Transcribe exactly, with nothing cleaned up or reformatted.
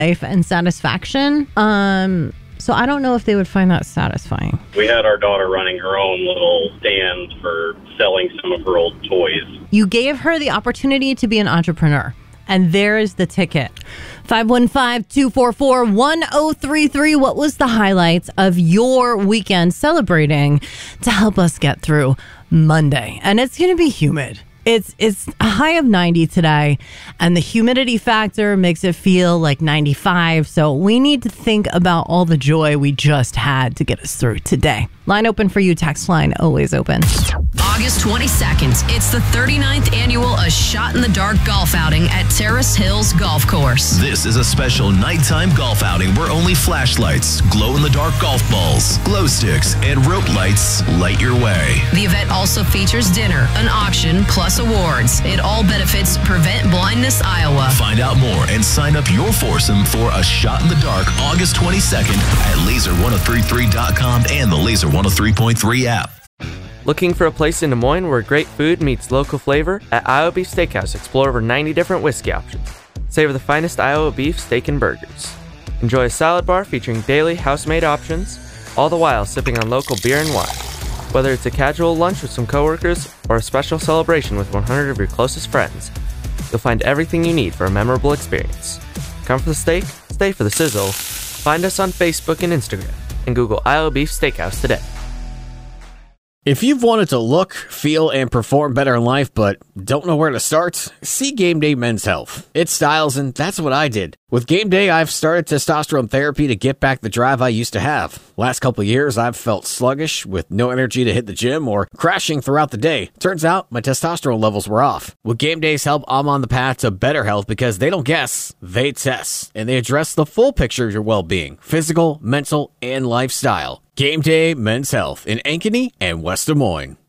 life and satisfaction. Um, so I don't know if they would find that satisfying. We had our daughter running her own little stand for selling some of her old toys. You gave her the opportunity to be an entrepreneur. And there is the ticket. five one five, two four four, one oh three three. What was the highlights of your weekend celebrating to help us get through Monday? And it's going to be humid. It's it's a high of ninety today, and the humidity factor makes it feel like ninety-five. So we need to think about all the joy we just had to get us through today. Line open for you. Text line always open. August twenty-second, it's the thirty-ninth annual A Shot in the Dark golf outing at Terrace Hills Golf Course. This is a special nighttime golf outing where only flashlights, glow-in-the-dark golf balls, glow sticks, and rope lights light your way. The event also features dinner, an auction, plus awards. It all benefits Prevent Blindness Iowa. Find out more and sign up your foursome for A Shot in the Dark August twenty-second at laser ten thirty-three dot com and the Laser one oh three point three app. Looking for a place in Des Moines where great food meets local flavor? At Iowa Beef Steakhouse, explore over ninety different whiskey options. Savor the finest Iowa beef, steak, and burgers. Enjoy a salad bar featuring daily house-made options, all the while sipping on local beer and wine. Whether it's a casual lunch with some coworkers or a special celebration with one hundred of your closest friends, you'll find everything you need for a memorable experience. Come for the steak, stay for the sizzle. Find us on Facebook and Instagram, and Google Iowa Beef Steakhouse today. If you've wanted to look, feel, and perform better in life but don't know where to start, see Game Day Men's Health. It styles, and that's what I did. With Game Day, I've started testosterone therapy to get back the drive I used to have. Last couple of years, I've felt sluggish with no energy to hit the gym or crashing throughout the day. Turns out, my testosterone levels were off. With Game Day's help, I'm on the path to better health because they don't guess, they test. And they address the full picture of your well-being, physical, mental, and lifestyle. Game Day Men's Health in Ankeny and West Des Moines.